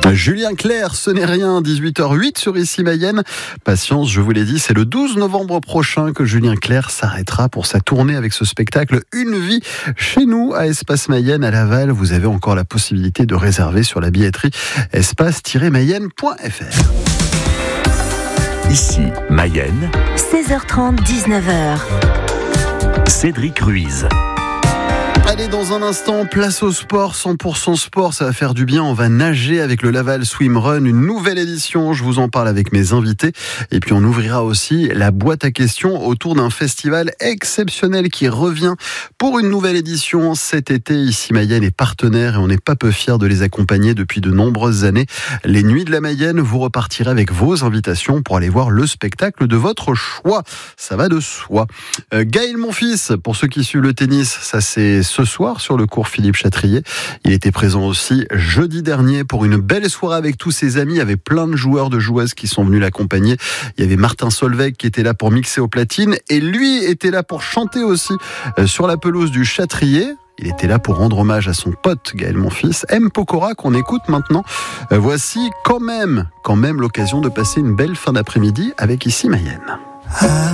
Julien Clerc, ce n'est rien, 18h08 sur Ici Mayenne. Patience, je vous l'ai dit, c'est le 12 novembre prochain que Julien Clerc s'arrêtera pour sa tournée avec ce spectacle Une vie chez nous à Espace Mayenne à Laval. Vous avez encore la possibilité de réserver sur la billetterie espace-mayenne.fr. Ici Mayenne, 16h30, 19h. Cédric Ruiz. Allez, dans un instant, place au sport, 100% sport, ça va faire du bien. On va nager avec le Laval Swim Run, une nouvelle édition. Je vous en parle avec mes invités. Et puis on ouvrira aussi la boîte à questions autour d'un festival exceptionnel qui revient pour une nouvelle édition cet été. Ici Mayenne est partenaire et on n'est pas peu fiers de les accompagner depuis de nombreuses années. Les Nuits de la Mayenne, vous repartirez avec vos invitations pour aller voir le spectacle de votre choix. Ça va de soi. Gaël Monfils, pour ceux qui suivent le tennis, ça c'est ce soir sur le cours Philippe Chatrier. Il était présent aussi jeudi dernier pour une belle soirée avec tous ses amis. Il y avait plein de joueurs, de joueuses qui sont venus l'accompagner. Il y avait Martin Solveig qui était là pour mixer aux platines et lui était là pour chanter aussi sur la pelouse du Chatrier. Il était là pour rendre hommage à son pote Gaël Monfils. M. Pokora qu'on écoute maintenant. Voici quand même l'occasion de passer une belle fin d'après-midi avec Ici Mayenne.